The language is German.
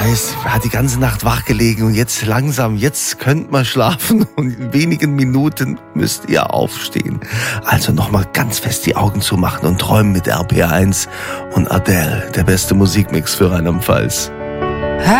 weiß, hat die ganze Nacht wach gelegen und jetzt könnt man schlafen und in wenigen Minuten müsst ihr aufstehen. Also nochmal ganz fest die Augen zumachen und träumen mit RPR1 und Adele, der beste Musikmix für Rheinland-Pfalz.